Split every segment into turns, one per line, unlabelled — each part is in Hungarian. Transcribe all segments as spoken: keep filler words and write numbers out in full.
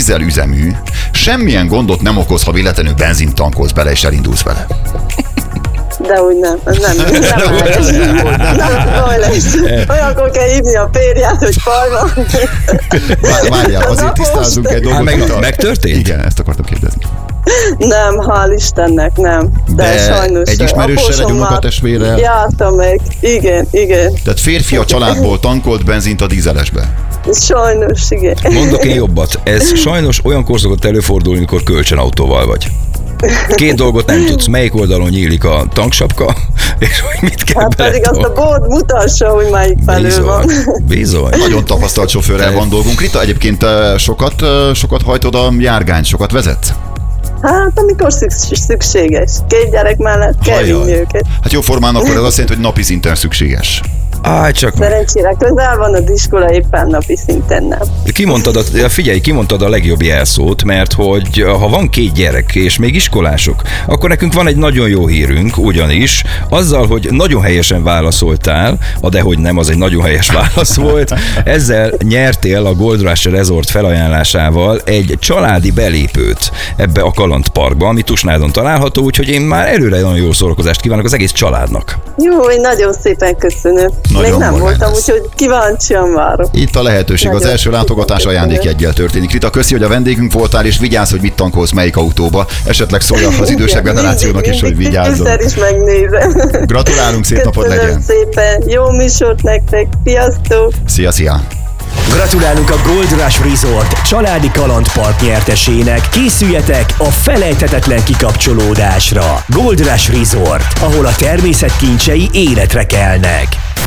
dízelüzemű, semmilyen gondot nem okoz, ha véletlenül benzint tankolsz bele és elindulsz vele.
De úgy nem, ez nem, nem, nem, nem lesz. Olyankor kell hívni a férját, hogy parva.
Várjál, azért tisztázunk egy dolgot.
Meg, megtörtént?
Igen, ezt akartam kérdezni.
Nem, hál' Istennek nem. De,
De
sajnos.
egy ismerőssel, egy unokatestvérrel.
Jártam meg, igen, igen.
Tehát férfi a családból tankolt benzint a dízelesbe.
Sajnos, igen.
Mondok én jobbat. Ez sajnos olyankor szokott előfordulni, amikor kölcsönautóval vagy. Két dolgot nem tudsz, melyik oldalon nyílik a tanksapka, és hogy mit kell
Hát pedig azt a bord mutassa, hogy melyik felül
bizony,
van.
Bizony.
Nagyon tapasztalt sofőrrel van dolgunk. Rita, egyébként sokat, sokat hajtod a járgányt, sokat vezetsz?
Hát, amikor szüks- szükséges. Két gyerek mellett kell
Ajaj.
vinni őket.
Hát jóformán akkor ez azt jelenti, hogy napi szinten szükséges.
Áj, csak meg.
Szerencsére közel van az iskola, éppen napi szinten nem.
Kimondtad a, figyelj, kimondtad a legjobb jelszót, mert hogy ha van két gyerek, és még iskolások, akkor nekünk van egy nagyon jó hírünk, ugyanis azzal, hogy nagyon helyesen válaszoltál, a dehogy nem, az egy nagyon helyes válasz volt, ezzel nyertél a Gold Rush Resort felajánlásával egy családi belépőt ebbe a kalandparkba, ami Tusnádon található, úgyhogy én már előre nagyon jó szórakozást kívánok az egész családnak.
Jó, én nagyon szépen köszönöm.
Nagyon
Még nem
magány
voltam,
lesz.
úgyhogy kíváncsian várok.
Itt a lehetőség, az
Nagyon
első látogatás
köszönöm.
ajándékjeggyel történik. Rita, köszi, hogy a vendégünk voltál, és vigyázz, hogy mit tankolsz melyik autóba. Esetleg szólja az idősebb
Igen,
generációnak is, hogy
mindig-
vigyázzon.
mindig is megnézem.
Gratulálunk, szép napod
Köszönöm
legyen.
szépen, jó műsort nektek, sziasztok!
Szia, szia!
Gratulálunk a Gold Rush Resort családi kalandpark nyertesének. Készüljetek a felejthetetlen kikapcsolódásra. Gold Rush Resort, ahol a természet kincsei életre kelnek.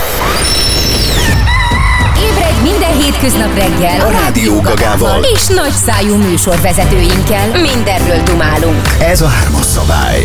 Ébredj minden hétköznap reggel a Rádió Gagával és nagyszájú műsorvezetőinkkel. Mindenről dumálunk.
Ez a hármas szabály.